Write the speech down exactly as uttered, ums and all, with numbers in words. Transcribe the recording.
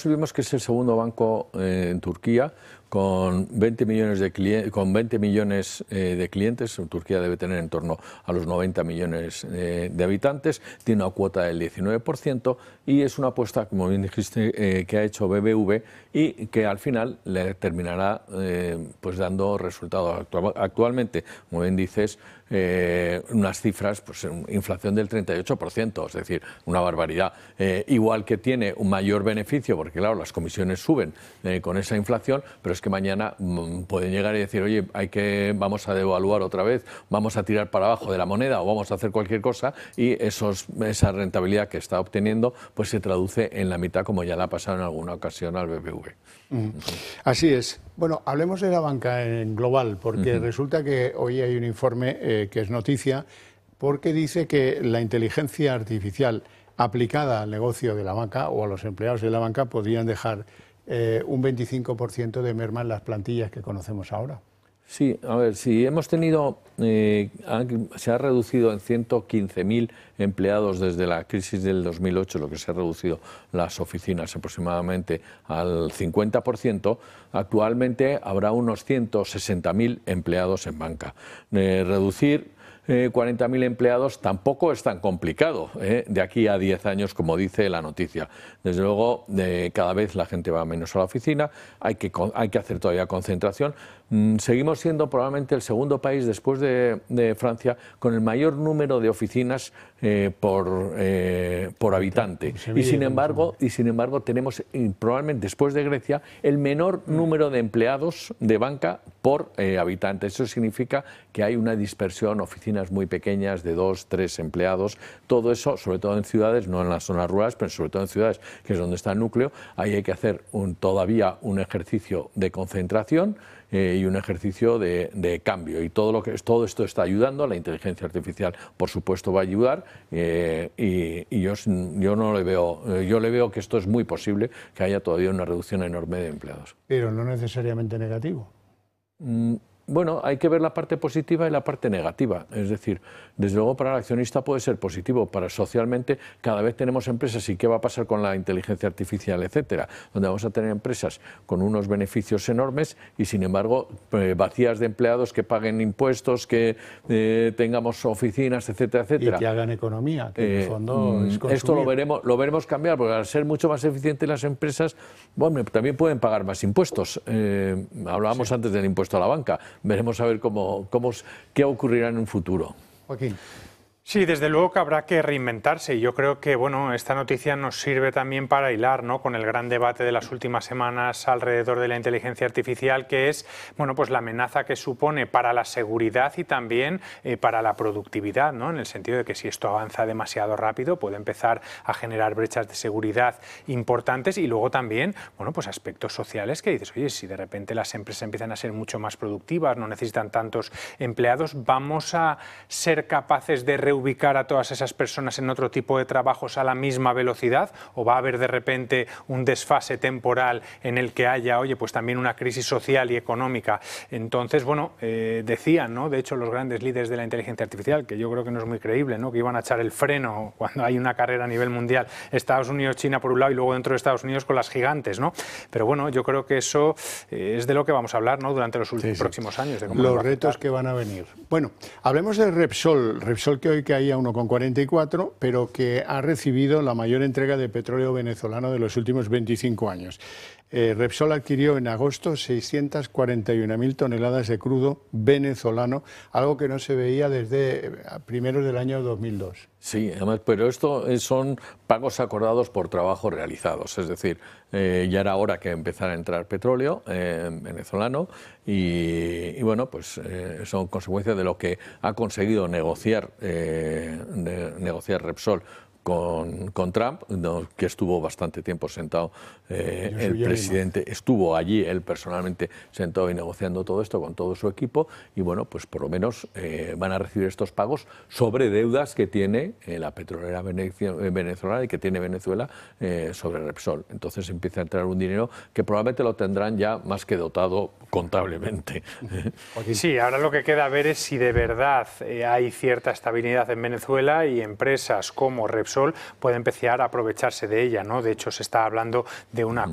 vimos que es el segundo banco eh, en Turquía, con veinte millones de, clientes, con veinte millones eh, de clientes. Turquía debe tener en torno a los noventa millones eh, de habitantes, tiene una cuota del diecinueve por ciento y es una apuesta, como bien dijiste, eh, que ha hecho B B V y que al final le terminará eh, pues dando resultados. Actualmente, como bien dices, eh, unas cifras, pues inflación del treinta y ocho por ciento, es decir, una barbaridad. Eh, igual que tiene un mayor beneficio, porque claro, las comisiones suben eh, con esa inflación, pero es que mañana mmm, pueden llegar y decir, oye, hay que, vamos a devaluar otra vez, vamos a tirar para abajo de la moneda o vamos a hacer cualquier cosa, y esos, esa rentabilidad que está obteniendo pues se traduce en la mitad, como ya le ha pasado en alguna ocasión al B B V. Mm. Así es. Bueno, hablemos de la banca en global, porque uh-huh. resulta que hoy hay un informe eh, que es noticia, porque dice que la inteligencia artificial aplicada al negocio de la banca o a los empleados de la banca podrían dejar eh, un veinticinco por ciento de merma en las plantillas que conocemos ahora. Sí, a ver, si hemos tenido, eh, se ha reducido en ciento quince mil empleados desde la crisis del dos mil ocho, lo que se ha reducido las oficinas aproximadamente al cincuenta por ciento, actualmente habrá unos ciento sesenta mil empleados en banca. Eh, reducir Eh, cuarenta mil empleados tampoco es tan complicado, ¿eh? de aquí a diez años, como dice la noticia. Desde luego, eh, cada vez la gente va menos a la oficina, hay que, hay que hacer todavía concentración. Mm, seguimos siendo probablemente el segundo país, después de, de Francia, con el mayor número de oficinas eh, por, eh, por habitante. Y sin embargo, y sin embargo tenemos, probablemente después de Grecia, el menor número de empleados de banca por eh, habitante. Eso significa que hay una dispersión, oficinas muy pequeñas de dos, tres empleados. Todo eso, sobre todo en ciudades, no en las zonas rurales, pero sobre todo en ciudades, que es donde está el núcleo, ahí hay que hacer un, todavía un ejercicio de concentración eh, y un ejercicio de, de cambio. Y todo, lo que, todo esto está ayudando. La inteligencia artificial, por supuesto, va a ayudar eh, y, y yo, yo no le veo, yo le veo que esto es muy posible, que haya todavía una reducción enorme de empleados. Pero no necesariamente negativo. Mm. Bueno, hay que ver la parte positiva y la parte negativa. Es decir, desde luego para el accionista puede ser positivo, para socialmente cada vez tenemos empresas, y qué va a pasar con la inteligencia artificial, etcétera, donde vamos a tener empresas con unos beneficios enormes y sin embargo eh, vacías de empleados que paguen impuestos, que eh, tengamos oficinas, etcétera, etcétera. Y que hagan economía, que eh, en el fondo es consumir. Esto lo veremos, lo veremos cambiar, porque al ser mucho más eficientes las empresas, bueno, también pueden pagar más impuestos. Eh, hablábamos sí. antes del impuesto a la banca. Veremos a ver cómo, cómo, qué ocurrirá en un futuro. Joaquín. Sí, desde luego que habrá que reinventarse y yo creo que bueno, esta noticia nos sirve también para hilar, ¿no?, con el gran debate de las últimas semanas alrededor de la inteligencia artificial, que es bueno, pues la amenaza que supone para la seguridad y también eh, para la productividad, ¿no?, en el sentido de que si esto avanza demasiado rápido puede empezar a generar brechas de seguridad importantes y luego también bueno, pues aspectos sociales que dices, oye, si de repente las empresas empiezan a ser mucho más productivas, no necesitan tantos empleados, vamos a ser capaces de reducir ubicar a todas esas personas en otro tipo de trabajos a la misma velocidad, o va a haber de repente un desfase temporal en el que haya, oye, pues también una crisis social y económica. Entonces, bueno, eh, decían, ¿no?, de hecho los grandes líderes de la inteligencia artificial, que yo creo que no es muy creíble, ¿no?, que iban a echar el freno cuando hay una carrera a nivel mundial, Estados Unidos, China por un lado y luego dentro de Estados Unidos con las gigantes, ¿no? Pero bueno, yo creo que eso eh, es de lo que vamos a hablar, ¿no?, durante los sí, próximos sí. años. De cómo los retos que van a venir. Bueno, hablemos de Repsol, Repsol que hoy caía uno coma cuarenta y cuatro, pero que ha recibido la mayor entrega de petróleo venezolano de los últimos veinticinco años. Eh, Repsol adquirió en agosto seiscientas cuarenta y una mil toneladas de crudo venezolano, algo que no se veía desde primeros del año dos mil dos. Sí, además, pero esto son pagos acordados por trabajos realizados, es decir, eh, ya era hora que empezara a entrar petróleo eh, venezolano y, y bueno, pues eh, son consecuencias de lo que ha conseguido negociar, eh, de, negociar Repsol Con, con Trump, no, que estuvo bastante tiempo sentado, eh, el presidente mismo. Estuvo allí, él personalmente sentado y negociando todo esto con todo su equipo y bueno, pues por lo menos eh, van a recibir estos pagos sobre deudas que tiene eh, la petrolera venezolana y que tiene Venezuela eh, sobre Repsol. Entonces empieza a entrar un dinero que probablemente lo tendrán ya más que dotado contablemente. Sí, ahora lo que queda ver es si de verdad eh, hay cierta estabilidad en Venezuela y empresas como Repsol puede empezar a aprovecharse de ella, ¿no? De hecho, se está hablando de una